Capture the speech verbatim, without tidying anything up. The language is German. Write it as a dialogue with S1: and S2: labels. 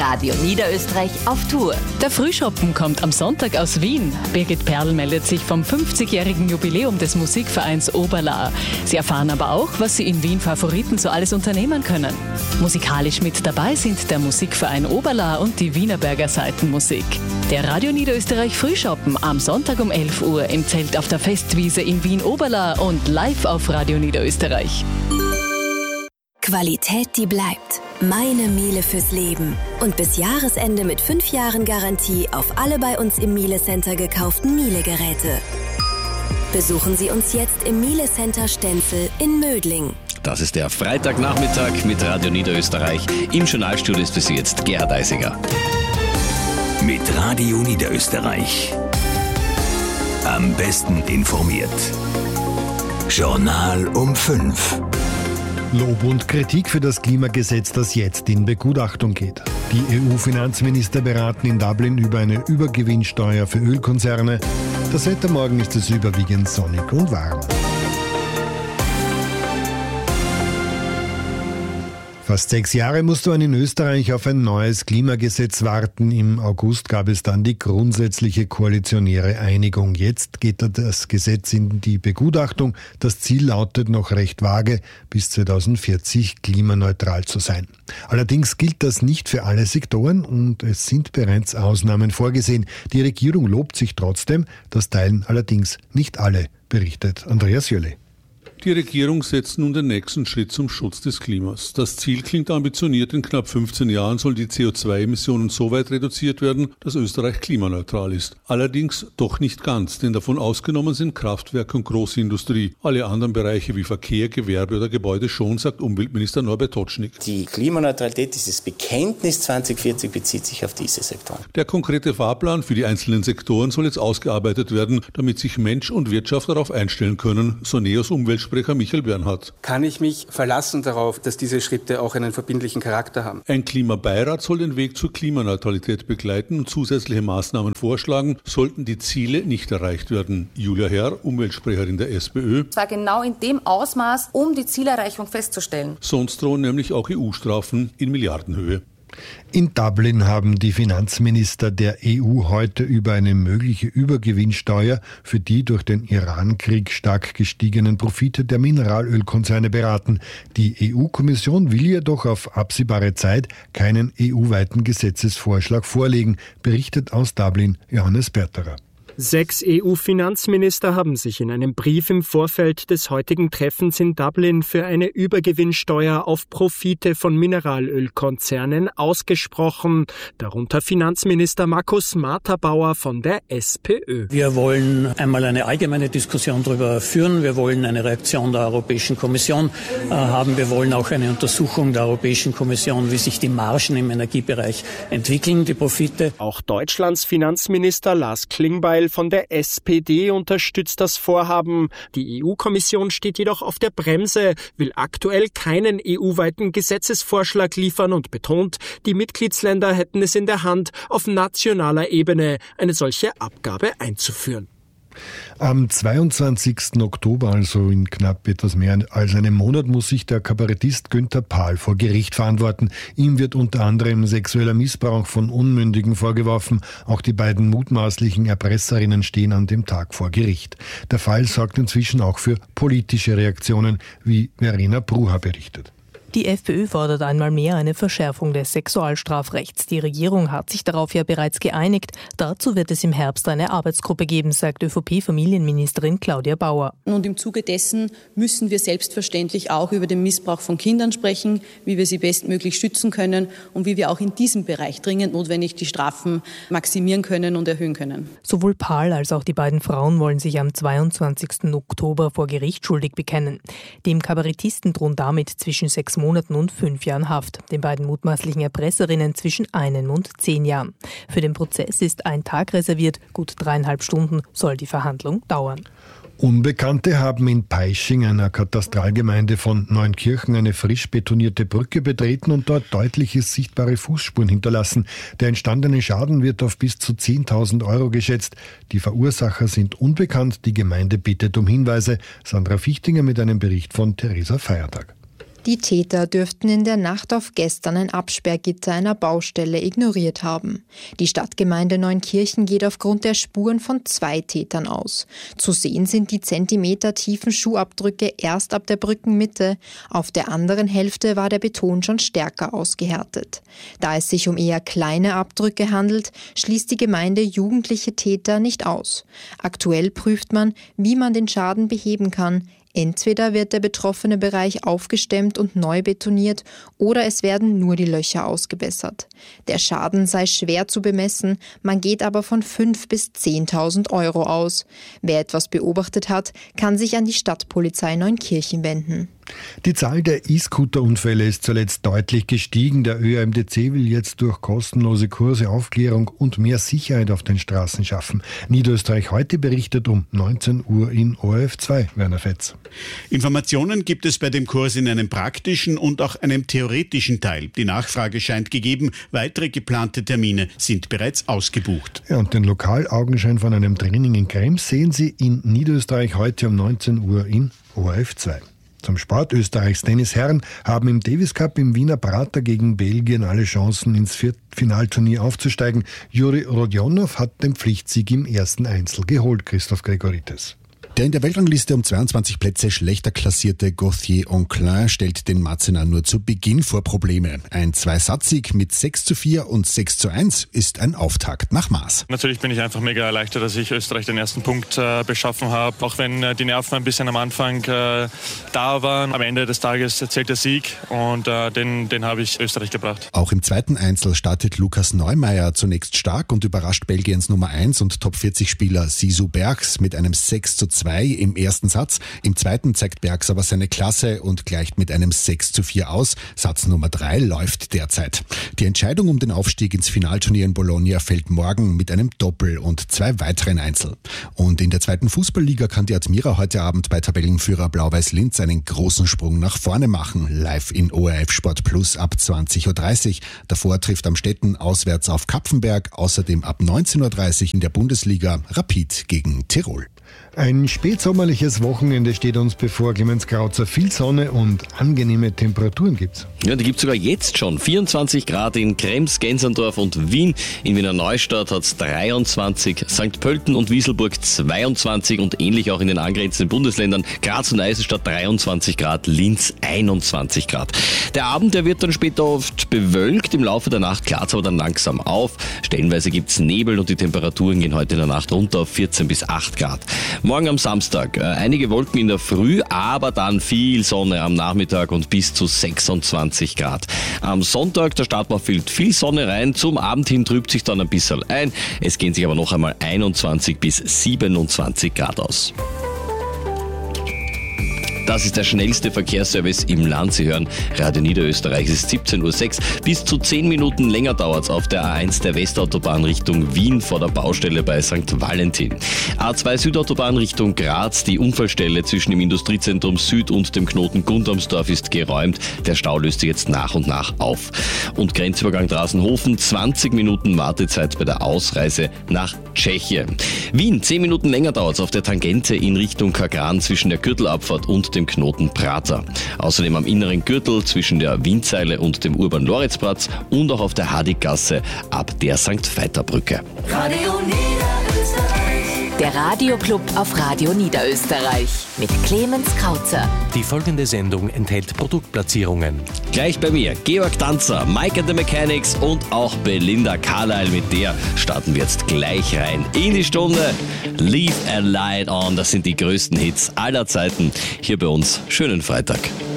S1: Radio Niederösterreich auf Tour.
S2: Der Frühschoppen kommt am Sonntag aus Wien. Birgit Perl meldet sich vom fünfzigjährigen Jubiläum des Musikvereins Oberla. Sie erfahren aber auch, was Sie in Wien Favoriten so alles unternehmen können. Musikalisch mit dabei sind der Musikverein Oberla und die Wienerberger Seitenmusik. Der Radio Niederösterreich Frühschoppen am Sonntag um elf Uhr im Zelt auf der Festwiese in Wien-Oberla und live auf Radio Niederösterreich.
S3: Qualität, die bleibt. Meine Miele fürs Leben. Und bis Jahresende mit fünf Jahren Garantie auf alle bei uns im Miele Center gekauften Miele-Geräte. Besuchen Sie uns jetzt im Miele Center Stenzel in Mödling.
S4: Das ist der Freitagnachmittag mit Radio Niederösterreich. Im Journalstudio ist bis jetzt Gerhard Eisiger.
S5: Mit Radio Niederösterreich. Am besten informiert. Journal um fünf.
S6: Lob und Kritik für das Klimagesetz, das jetzt in Begutachtung geht. Die E U-Finanzminister beraten in Dublin über eine Übergewinnsteuer für Ölkonzerne. Das Wetter morgen ist es überwiegend sonnig und warm. Fast sechs Jahre musste man in Österreich auf ein neues Klimagesetz warten. Im August gab es dann die grundsätzliche koalitionäre Einigung. Jetzt geht das Gesetz in die Begutachtung. Das Ziel lautet noch recht vage, bis zweitausendvierzig klimaneutral zu sein. Allerdings gilt das nicht für alle Sektoren und es sind bereits Ausnahmen vorgesehen. Die Regierung lobt sich trotzdem, das teilen allerdings nicht alle, berichtet Andreas Jölle.
S7: Die Regierung setzt nun den nächsten Schritt zum Schutz des Klimas. Das Ziel klingt ambitioniert. In knapp fünfzehn Jahren sollen die C O zwei Emissionen so weit reduziert werden, dass Österreich klimaneutral ist. Allerdings doch nicht ganz, denn davon ausgenommen sind Kraftwerke und große Industrie. Alle anderen Bereiche wie Verkehr, Gewerbe oder Gebäude schon, sagt Umweltminister Norbert Totschnig.
S8: Die Klimaneutralität, dieses Bekenntnis zwanzig vierzig bezieht sich auf diese Sektoren.
S7: Der konkrete Fahrplan für die einzelnen Sektoren soll jetzt ausgearbeitet werden, damit sich Mensch und Wirtschaft darauf einstellen können, so Neos Umweltsprecher Michael Bernhard.
S9: Kann ich mich verlassen darauf, dass diese Schritte auch einen verbindlichen Charakter haben?
S7: Ein Klimabeirat soll den Weg zur Klimaneutralität begleiten und zusätzliche Maßnahmen vorschlagen, sollten die Ziele nicht erreicht werden. Julia Herr, Umweltsprecherin der SPÖ.
S10: Es war genau in dem Ausmaß, um die Zielerreichung festzustellen.
S7: Sonst drohen nämlich auch E U-Strafen in Milliardenhöhe.
S6: In Dublin haben die Finanzminister der E U heute über eine mögliche Übergewinnsteuer für die durch den Iran-Krieg stark gestiegenen Profite der Mineralölkonzerne beraten. Die E U-Kommission will jedoch auf absehbare Zeit keinen E U-weiten Gesetzesvorschlag vorlegen, berichtet aus Dublin Johannes Berterer.
S11: Sechs E U-Finanzminister haben sich in einem Brief im Vorfeld des heutigen Treffens in Dublin für eine Übergewinnsteuer auf Profite von Mineralölkonzernen ausgesprochen, darunter Finanzminister Markus Marterbauer von der SPÖ.
S12: Wir wollen einmal eine allgemeine Diskussion darüber führen. Wir wollen eine Reaktion der Europäischen Kommission äh, haben. Wir wollen auch eine Untersuchung der Europäischen Kommission, wie sich die Margen im Energiebereich entwickeln, die Profite.
S11: Auch Deutschlands Finanzminister Lars Klingbeil von der S P D unterstützt das Vorhaben. Die E U-Kommission steht jedoch auf der Bremse, will aktuell keinen E U-weiten Gesetzesvorschlag liefern und betont, die Mitgliedsländer hätten es in der Hand, auf nationaler Ebene eine solche Abgabe einzuführen.
S6: Am zweiundzwanzigsten Oktober, also in knapp etwas mehr als einem Monat, muss sich der Kabarettist Günther Pahl vor Gericht verantworten. Ihm wird unter anderem sexueller Missbrauch von Unmündigen vorgeworfen. Auch die beiden mutmaßlichen Erpresserinnen stehen an dem Tag vor Gericht. Der Fall sorgt inzwischen auch für politische Reaktionen, wie Verena Bruha berichtet.
S13: Die FPÖ fordert einmal mehr eine Verschärfung des Sexualstrafrechts. Die Regierung hat sich darauf ja bereits geeinigt. Dazu wird es im Herbst eine Arbeitsgruppe geben, sagt ÖVP-Familienministerin Claudia Bauer.
S14: Und im Zuge dessen müssen wir selbstverständlich auch über den Missbrauch von Kindern sprechen, wie wir sie bestmöglich schützen können und wie wir auch in diesem Bereich dringend notwendig die Strafen maximieren können und erhöhen können.
S13: Sowohl Pahl als auch die beiden Frauen wollen sich am zweiundzwanzigsten Oktober vor Gericht schuldig bekennen. Dem Kabarettisten drohen damit zwischen sechs Monaten und fünf Jahren Haft. Den beiden mutmaßlichen Erpresserinnen zwischen einem und zehn Jahren. Für den Prozess ist ein Tag reserviert. Gut dreieinhalb Stunden soll die Verhandlung dauern.
S6: Unbekannte haben in Peisching, einer Katastralgemeinde von Neunkirchen, eine frisch betonierte Brücke betreten und dort deutliche sichtbare Fußspuren hinterlassen. Der entstandene Schaden wird auf bis zu zehntausend Euro geschätzt. Die Verursacher sind unbekannt. Die Gemeinde bittet um Hinweise. Sandra Fichtinger mit einem Bericht von Theresa Feiertag.
S15: Die Täter dürften in der Nacht auf gestern ein Absperrgitter einer Baustelle ignoriert haben. Die Stadtgemeinde Neunkirchen geht aufgrund der Spuren von zwei Tätern aus. Zu sehen sind die zentimetertiefen Schuhabdrücke erst ab der Brückenmitte. Auf der anderen Hälfte war der Beton schon stärker ausgehärtet. Da es sich um eher kleine Abdrücke handelt, schließt die Gemeinde jugendliche Täter nicht aus. Aktuell prüft man, wie man den Schaden beheben kann. Entweder wird der betroffene Bereich aufgestemmt und neu betoniert oder es werden nur die Löcher ausgebessert. Der Schaden sei schwer zu bemessen, man geht aber von fünftausend bis zehntausend Euro aus. Wer etwas beobachtet hat, kann sich an die Stadtpolizei Neunkirchen wenden.
S6: Die Zahl der E-Scooter-Unfälle ist zuletzt deutlich gestiegen. Der Ö A M D C will jetzt durch kostenlose Kurse Aufklärung und mehr Sicherheit auf den Straßen schaffen. Niederösterreich heute berichtet um neunzehn Uhr in O R F zwei. Werner Fetz.
S16: Informationen gibt es bei dem Kurs in einem praktischen und auch einem theoretischen Teil. Die Nachfrage scheint gegeben. Weitere geplante Termine sind bereits ausgebucht.
S6: Ja, und den Lokalaugenschein von einem Training in Krems sehen Sie in Niederösterreich heute um neunzehn Uhr in O R F zwei. Zum Sport. Österreichs Tennisherren haben im Davis Cup im Wiener Prater gegen Belgien alle Chancen, ins Viertelfinalturnier aufzusteigen. Juri Rodionov hat den Pflichtsieg im ersten Einzel geholt. Christoph Gregoritis.
S17: Der in der Weltrangliste um zweiundzwanzig Plätze schlechter klassierte Gauthier Anclin stellt den Marzener nur zu Beginn vor Probleme. Ein Zwei-Satz-Sieg mit sechs zu vier und sechs zu eins ist ein Auftakt nach Maß.
S18: Natürlich bin ich einfach mega erleichtert, dass ich Österreich den ersten Punkt äh, beschaffen habe. Auch wenn äh, die Nerven ein bisschen am Anfang äh, da waren. Am Ende des Tages zählt der Sieg und äh, den, den habe ich Österreich gebracht.
S17: Auch im zweiten Einzel startet Lukas Neumeier zunächst stark und überrascht Belgiens Nummer eins und Top vierzig Spieler Sisu Bergs mit einem sechs zu zwei im ersten Satz. Im zweiten zeigt Bergs aber seine Klasse und gleicht mit einem sechs zu vier aus. Satz Nummer drei läuft derzeit. Die Entscheidung um den Aufstieg ins Finalturnier in Bologna fällt morgen mit einem Doppel und zwei weiteren Einzel. Und in der zweiten Fußballliga kann die Admira heute Abend bei Tabellenführer Blau-Weiß Linz einen großen Sprung nach vorne machen. Live in O R F Sport Plus ab zwanzig Uhr dreißig. Davor trifft Amstetten auswärts auf Kapfenberg. Außerdem ab neunzehn Uhr dreißig in der Bundesliga Rapid gegen Tirol.
S6: Ein spätsommerliches Wochenende steht uns bevor. Clemens Krauzer, viel Sonne und angenehme Temperaturen gibt's.
S4: Ja, die gibt's sogar jetzt schon. vierundzwanzig Grad in Krems, Gensendorf und Wien. In Wiener Neustadt hat's dreiundzwanzig, Sankt Pölten und Wieselburg zweiundzwanzig und ähnlich auch in den angrenzenden Bundesländern. Graz und Eisenstadt dreiundzwanzig Grad, Linz einundzwanzig Grad. Der Abend, der wird dann später oft bewölkt. Im Laufe der Nacht klart's aber dann langsam auf. Stellenweise gibt's Nebel und die Temperaturen gehen heute in der Nacht runter auf vierzehn bis acht Grad. Morgen am Samstag, äh, einige Wolken in der Früh, aber dann viel Sonne am Nachmittag und bis zu sechsundzwanzig Grad. Am Sonntag, der Start füllt viel Sonne rein, zum Abend hin trübt sich dann ein bisschen ein. Es gehen sich aber noch einmal einundzwanzig bis siebenundzwanzig Grad aus. Das ist der schnellste Verkehrsservice im Land. Sie hören Radio Niederösterreich. Es ist siebzehn Uhr sechs. Bis zu zehn Minuten länger dauert's auf der A eins der Westautobahn Richtung Wien vor der Baustelle bei Sankt Valentin. A zwei Südautobahn Richtung Graz. Die Unfallstelle zwischen dem Industriezentrum Süd und dem Knoten Gundamsdorf ist geräumt. Der Stau löst sich jetzt nach und nach auf. Und Grenzübergang Draasenhofen. zwanzig Minuten Wartezeit bei der Ausreise nach Tschechien. Wien. zehn Minuten länger dauert's auf der Tangente in Richtung Kagran zwischen der Gürtelabfahrt und dem Knoten Prater. Außerdem am inneren Gürtel zwischen der Wienzeile und dem Urban-Loritz-Platz und auch auf der Hadiggasse ab der Sankt Veiter-Brücke.
S1: Radio Niederösterreich. Der Radioclub auf Radio Niederösterreich mit Clemens Krauzer.
S19: Die folgende Sendung enthält Produktplatzierungen.
S4: Gleich bei mir Georg Danzer, Mike and the Mechanics und auch Belinda Carlisle. Mit der starten wir jetzt gleich rein in die Stunde. Leave a Light On, das sind die größten Hits aller Zeiten. Hier bei uns. Schönen Freitag.